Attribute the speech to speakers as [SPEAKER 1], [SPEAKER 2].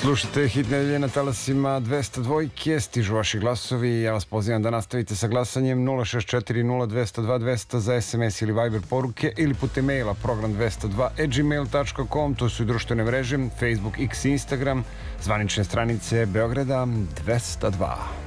[SPEAKER 1] Slušajte Hit nedelje na talasima 202, stižu vaši glasovi. Ja vas pozivam da nastavite sa glasanjem 064 0202 200 za SMS ili Viber poruke ili putem maila program202@gmail.com. To su i društvene mreže Facebook, X i Instagram, zvanične stranice Beograda 202.